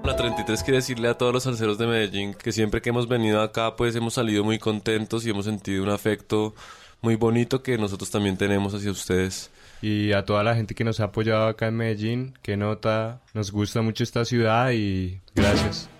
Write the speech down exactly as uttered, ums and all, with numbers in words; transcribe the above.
La treinta y tres quiere decirle a todos los salseros de Medellín que siempre que hemos venido acá pues hemos salido muy contentos y hemos sentido un afecto muy bonito que nosotros también tenemos hacia ustedes. Y a toda la gente que nos ha apoyado acá en Medellín, qué nota, nos gusta mucho esta ciudad y gracias.